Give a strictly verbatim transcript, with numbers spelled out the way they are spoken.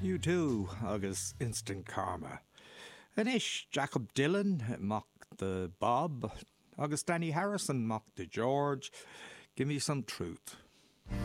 U two agus Instant Karma. Anish Jacob Dylan mocked the Bob, agus Danny Harrison mocked the George. Give me some truth.